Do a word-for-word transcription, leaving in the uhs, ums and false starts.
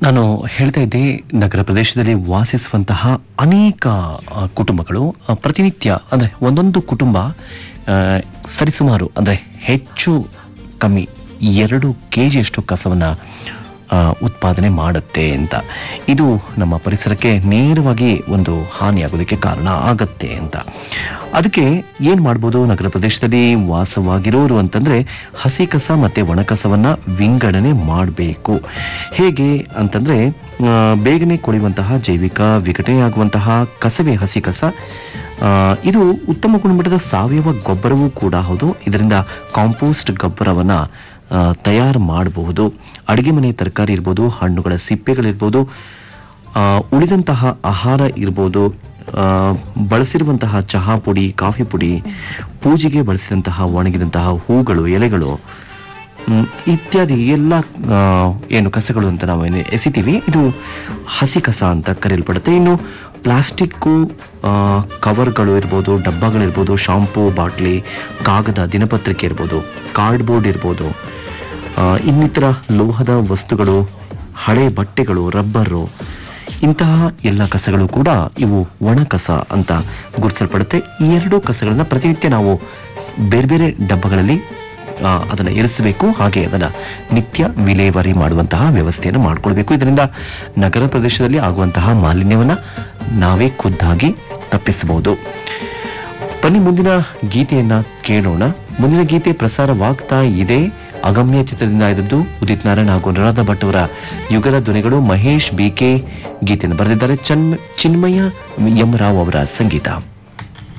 ನಾನು ಹೇಳ್ತಾ ಇದ್ದೆ, ನಗರ ಪ್ರದೇಶದಲ್ಲಿ ವಾಸಿಸುವಂತಹ ಅನೇಕ ಆ, ಕುಟುಂಬಗಳು ಆ, ಪ್ರತಿನಿತ್ಯ ಅಂದ್ರೆ ಒಂದೊಂದು ಕುಟುಂಬ ಆ, ಸರಿಸುಮಾರು ಅಂದ್ರೆ ಹೆಚ್ಚು ಕಮ್ಮಿ ಎರಡು ಕೆಜಿಯಷ್ಟು ಕಸವನ್ನ ಆ, ಉತ್ಪಾದನೆ ಮಾಡುತ್ತೆ ಅಂತ. ಇದು ನಮ್ಮ ಪರಿಸರಕ್ಕೆ ನೇರವಾಗಿ ಒಂದು ಹಾನಿಯಾಗೋದಕ್ಕೆ ಕಾರಣ ಆಗತ್ತೆ ಅಂತ. ಅದಕ್ಕೆ ಏನ್ ಮಾಡ್ಬೋದು ನಗರ ಪ್ರದೇಶದಲ್ಲಿ ವಾಸವಾಗಿರೋರು ಅಂತಂದ್ರೆ, ಹಸಿ ಕಸ ಮತ್ತೆ ಒಣ ಕಸವನ್ನ ವಿಂಗಡಣೆ ಮಾಡಬೇಕು. ಹೇಗೆ ಅಂತಂದ್ರೆ, ಆ, ಬೇಗನೆ ಕೊಳೆಯುವಂತಹ ಜೈವಿಕ ವಿಘಟನೆಯಾಗುವಂತಹ ಕಸವೇ ಹಸಿ ಕಸ. ಆ, ಇದು ಉತ್ತಮ ಗುಣಮಟ್ಟದ ಸಾವಯವ ಗೊಬ್ಬರವೂ ಕೂಡ ಹೌದು. ಇದರಿಂದ ಕಾಂಪೋಸ್ಟ್ ಗೊಬ್ಬರವನ್ನ ಆ, ತಯಾರು ಮಾಡಬಹುದು. ಅಡಿಗೆ ಮನೆ ತರಕಾರಿ ಇರ್ಬೋದು, ಹಣ್ಣುಗಳ ಸಿಪ್ಪೆಗಳಿರ್ಬೋದು, ಆ, ಉಳಿದಂತಹ ಆಹಾರ ಇರ್ಬೋದು, ಆ, ಬಳಸಿರುವಂತಹ ಚಹಾ ಪುಡಿ, ಕಾಫಿ ಪುಡಿ, ಪೂಜೆಗೆ ಬಳಸಿದಂತಹ ಒಣಗಿದಂತಹ ಹೂಗಳು, ಎಲೆಗಳು, ಹ್ಮ್, ಇತ್ಯಾದಿ ಎಲ್ಲ ಆ, ಏನು ಕಸಗಳು ಅಂತ ನಾವು ಏನು ಎಸಿತೀವಿ, ಇದು ಹಸಿ ಕಸ ಅಂತ ಕರೆಯಲ್ಪಡುತ್ತೆ. ಇನ್ನು ಪ್ಲಾಸ್ಟಿಕ್ಕು ಕವರ್ಗಳು ಇರ್ಬೋದು, ಡಬ್ಬಗಳಿರ್ಬೋದು, ಶಾಂಪೂ ಬಾಟ್ಲಿ, ಕಾಗದ ದಿನಪತ್ರಿಕೆ ಇರ್ಬೋದು, ಕಾರ್ಡ್ಬೋರ್ಡ್ ಇರ್ಬೋದು, ಆ, ಇನ್ನಿತರ ಲೋಹದ ವಸ್ತುಗಳು, ಹಳೆ ಬಟ್ಟೆಗಳು, ರಬ್ಬರು, ಇಂತಹ ಎಲ್ಲ ಕಸಗಳು ಕೂಡ ಇವು ಒಣ ಕಸ ಅಂತ ಗುರುತಿಸಲ್ಪಡುತ್ತೆ. ಈ ಎರಡು ಕಸಗಳನ್ನ ಪ್ರತಿನಿತ್ಯ ನಾವು ಬೇರೆ ಬೇರೆ ಡಬ್ಬಗಳಲ್ಲಿ ಆ, ಅದನ್ನ ಇರಿಸಬೇಕು. ಹಾಗೆ ಅದನ್ನ ನಿತ್ಯ ವಿಲೇವಾರಿ ಮಾಡುವಂತಹ ವ್ಯವಸ್ಥೆಯನ್ನು ಮಾಡಿಕೊಳ್ಬೇಕು. ಇದರಿಂದ ನಗರ ಪ್ರದೇಶದಲ್ಲಿ ಆಗುವಂತಹ ಮಾಲಿನ್ಯವನ್ನ ನಾವೇ ಖುದ್ದಾಗಿ ತಪ್ಪಿಸಬಹುದು. ಬನ್ನಿ ಮುಂದಿನ ಗೀತೆಯನ್ನ ಕೇಳೋಣ. ಮುಂದಿನ ಗೀತೆ ಪ್ರಸಾರವಾಗ್ತಾ ಇದೆ. ಅಗಮ್ಯ ಚಿತ್ರದಿಂದ ಇದ್ದದ್ದು ಉದಿತ್ ನಾರಾಯಣ್ ಹಾಗೂ ಅನುರಾಧ ಭಟ್ ಅವರ ಯುಗಲ ಧ್ವನಿಗಳು. ಮಹೇಶ್ ಬಿಕೆ ಗೀತೆಯನ್ನು ಬರೆದಿದ್ದಾರೆ. ಚನ್ ಚಿನ್ಮಯ ಎಂ ರಾವ್ ಅವರ ಸಂಗೀತ.